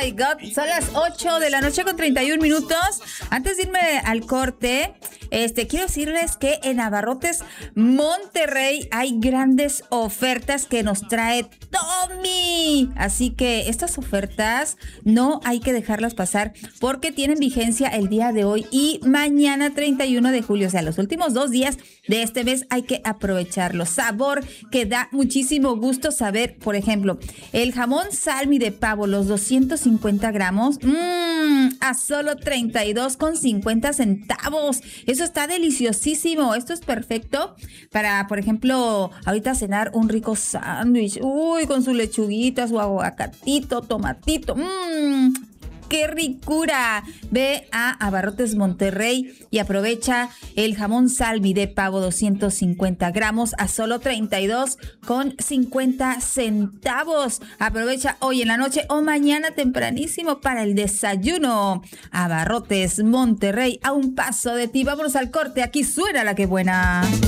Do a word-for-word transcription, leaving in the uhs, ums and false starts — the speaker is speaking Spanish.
my God, son las ocho de la noche con treinta y un minutos. Antes de irme al corte, este, quiero decirles que en Abarrotes Monterrey hay grandes ofertas que nos trae Tommy. Así que estas ofertas no hay que dejarlas pasar porque tienen vigencia el día de hoy y mañana treinta y uno de julio. O sea, los últimos dos días de este mes hay que aprovecharlo. Sabor que da muchísimo gusto saber, por ejemplo, el jamón salmi de pavo, los doscientos cincuenta gramos, mmm, a solo treinta y dos con cincuenta centavos. Eso está deliciosísimo. Esto es perfecto para, por ejemplo, ahorita cenar un rico sándwich. Uy, con su lechuguita, su aguacatito, tomatito. Mmm. ¡Qué ricura! Ve a Abarrotes Monterrey y aprovecha el jamón salmi de pavo doscientos cincuenta gramos a solo treinta y dos con cincuenta centavos. Aprovecha hoy en la noche o mañana tempranísimo para el desayuno. Abarrotes Monterrey, a un paso de ti. Vámonos al corte. Aquí suena la que buena.